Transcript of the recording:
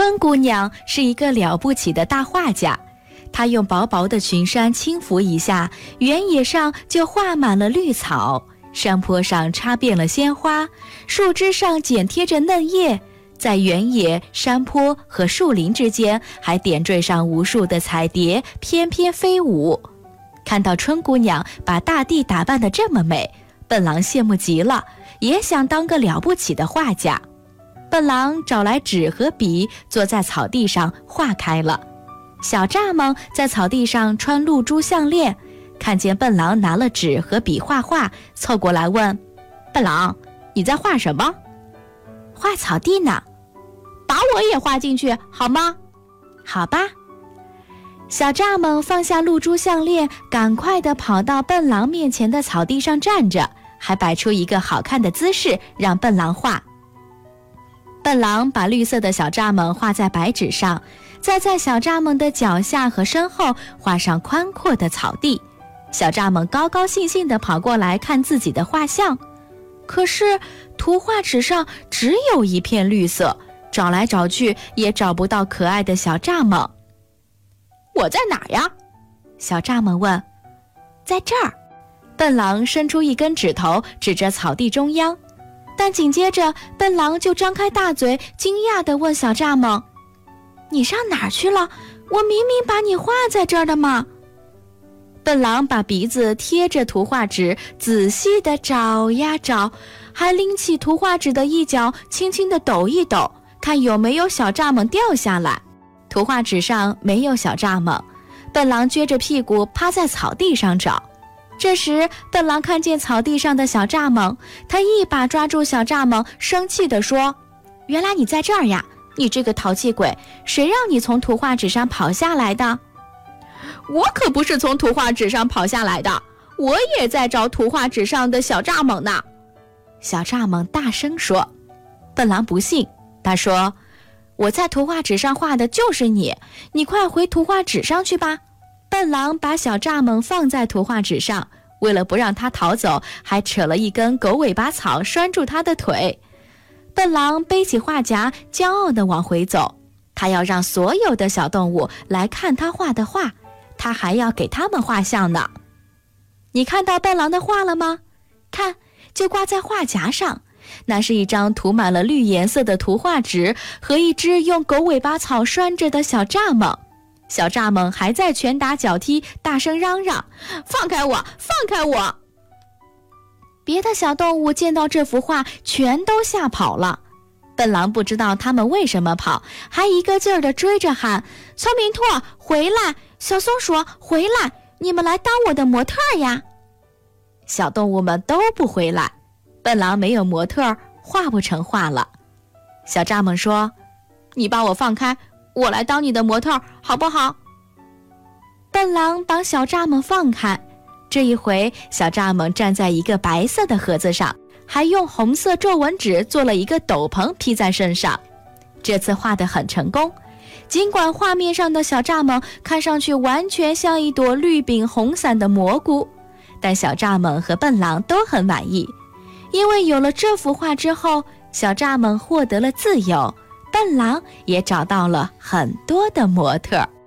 春姑娘是一个了不起的大画家，她用薄薄的裙衫轻拂一下，原野上就画满了绿草，山坡上插遍了鲜花，树枝上剪贴着嫩叶，在原野、山坡和树林之间还点缀上无数的彩蝶，翩翩飞舞。看到春姑娘把大地打扮得这么美，笨狼羡慕极了，也想当个了不起的画家。笨狼找来纸和笔，坐在草地上画开了。小蚱蜢在草地上穿露珠项链，看见笨狼拿了纸和笔画画，凑过来问：笨狼，你在画什么？画草地呢。把我也画进去好吗？好吧。小蚱蜢放下露珠项链，赶快地跑到笨狼面前的草地上站着，还摆出一个好看的姿势让笨狼画。笨狼把绿色的小蚱蜢画在白纸上，再在小蚱蜢的脚下和身后画上宽阔的草地。小蚱蜢高高兴兴地跑过来看自己的画像，可是图画纸上只有一片绿色，找来找去也找不到可爱的小蚱蜢。我在哪儿呀？小蚱蜢问。在这儿。笨狼伸出一根指头指着草地中央，但紧接着笨狼就张开大嘴，惊讶地问小蚱蜢：你上哪儿去了？我明明把你画在这儿的嘛。笨狼把鼻子贴着图画纸，仔细地找呀找，还拎起图画纸的一角轻轻地抖一抖，看有没有小蚱蜢掉下来。图画纸上没有小蚱蜢，笨狼撅着屁股趴在草地上找。这时笨狼看见草地上的小蚱蜢，他一把抓住小蚱蜢，生气地说：原来你在这儿呀，你这个淘气鬼，谁让你从图画纸上跑下来的？我可不是从图画纸上跑下来的，我也在找图画纸上的小蚱蜢呢。小蚱蜢大声说。笨狼不信，他说：我在图画纸上画的就是你，你快回图画纸上去吧。笨狼把小蚱蜢放在图画纸上，为了不让它逃走，还扯了一根狗尾巴草拴住它的腿。笨狼背起画夹，骄傲地往回走，他要让所有的小动物来看他画的画，他还要给他们画像呢。你看到笨狼的画了吗？看，就挂在画夹上，那是一张涂满了绿颜色的图画纸和一只用狗尾巴草拴着的小蚱蜢。小蚱蜢还在拳打脚踢，大声嚷嚷：放开我，放开我！别的小动物见到这幅画全都吓跑了。笨狼不知道他们为什么跑，还一个劲儿地追着喊：聪明兔回来，小松鼠回来，你们来当我的模特呀！小动物们都不回来，笨狼没有模特，画不成画了。小蚱蜢说：你把我放开，我来当你的模特好不好？笨狼把小蚱蜢放开，这一回小蚱蜢站在一个白色的盒子上，还用红色皱纹纸做了一个斗篷披在身上。这次画得很成功，尽管画面上的小蚱蜢看上去完全像一朵绿柄红伞的蘑菇，但小蚱蜢和笨狼都很满意，因为有了这幅画之后，小蚱蜢获得了自由，笨狼也找到了很多的模特。